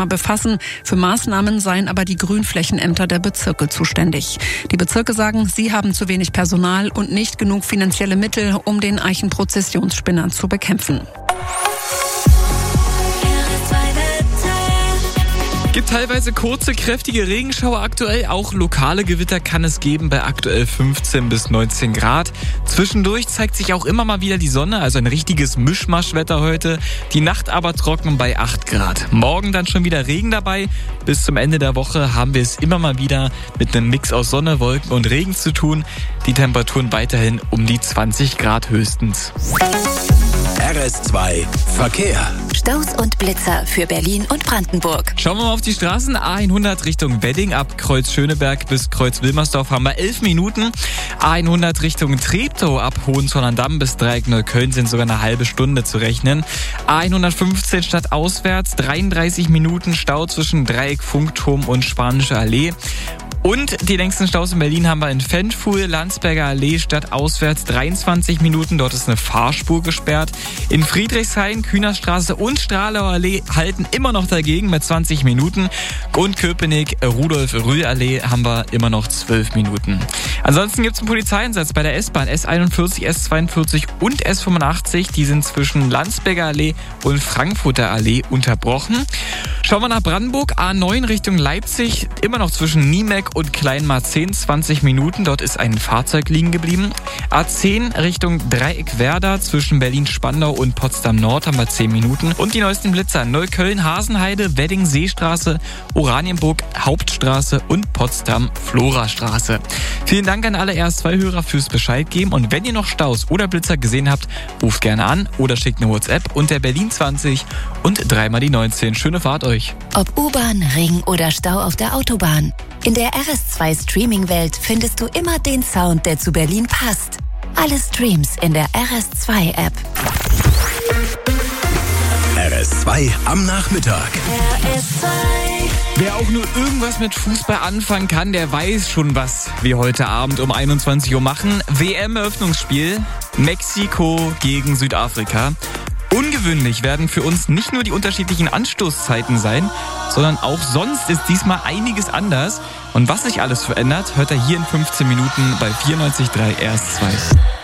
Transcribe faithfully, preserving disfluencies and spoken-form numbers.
Thema befassen. Für Maßnahmen seien aber die Grünflächenämter der Bezirke zuständig. Die Bezirke sagen, sie haben zu wenig Personal und nicht genug finanzielle Mittel, um den Eichenprozessionsspinner zu bekämpfen. Gibt teilweise kurze, kräftige Regenschauer aktuell. Auch lokale Gewitter kann es geben bei aktuell fünfzehn bis neunzehn Grad. Zwischendurch zeigt sich auch immer mal wieder die Sonne, also ein richtiges Mischmaschwetter heute. Die Nacht aber trocken bei acht Grad. Morgen dann schon wieder Regen dabei. Bis zum Ende der Woche haben wir es immer mal wieder mit einem Mix aus Sonne, Wolken und Regen zu tun. Die Temperaturen weiterhin um die zwanzig Grad höchstens. R S zwei Verkehr. Staus und Blitzer für Berlin und Brandenburg. Schauen wir mal auf die Straßen. A hundert Richtung Wedding ab Kreuz Schöneberg bis Kreuz Wilmersdorf haben wir elf Minuten. A hundert Richtung Treptow ab Hohenzollern-Damm bis Dreieck Neukölln sind sogar eine halbe Stunde zu rechnen. A hundertfünfzehn stadtauswärts dreiunddreißig Minuten Stau zwischen Dreieck Funkturm und Spanische Allee. Und die längsten Staus in Berlin haben wir in Ventfuhl, Landsberger Allee stadtauswärts dreiundzwanzig Minuten. Dort ist eine Fahrspur gesperrt. In Friedrichshain, Kühnerstraße und Stralauer Allee halten immer noch dagegen mit zwanzig Minuten. Und Köpenick, Rudolf-Rühl-Allee haben wir immer noch zwölf Minuten. Ansonsten gibt es einen Polizeieinsatz bei der S-Bahn S einundvierzig, S zweiundvierzig und S fünfundachtzig. Die sind zwischen Landsberger Allee und Frankfurter Allee unterbrochen. Schauen wir nach Brandenburg. A neun Richtung Leipzig, immer noch zwischen Niemeck und Kleinmarzehn, zwanzig Minuten. Dort ist ein Fahrzeug liegen geblieben. A zehn Richtung Dreieck-Werder zwischen Berlin-Spandau und Potsdam-Nord haben wir zehn Minuten. Und die neuesten Blitzer: Neukölln, Hasenheide, Wedding, Seestraße, Oranienburg, Hauptstraße und Potsdam-Florastraße. Vielen Dank an alle R S zwei Hörer fürs Bescheid geben. Und wenn ihr noch Staus oder Blitzer gesehen habt, ruft gerne an oder schickt eine WhatsApp unter Berlin zwanzig und dreimal die neunzehn. Schöne Fahrt euch. Ob U-Bahn, Regen oder Stau auf der Autobahn. In der R S zwei Streaming-Welt findest du immer den Sound, der zu Berlin passt. Alle Streams in der R S zwei App. R S zwei am Nachmittag. R S zwei. Wer auch nur irgendwas mit Fußball anfangen kann, der weiß schon, was wir heute Abend um einundzwanzig Uhr machen. W M-Eröffnungsspiel Mexiko gegen Südafrika. Ungewöhnlich werden für uns nicht nur die unterschiedlichen Anstoßzeiten sein, sondern auch sonst ist diesmal einiges anders. Und was sich alles verändert, hört ihr hier in fünfzehn Minuten bei vierundneunzig Komma drei R S zwei.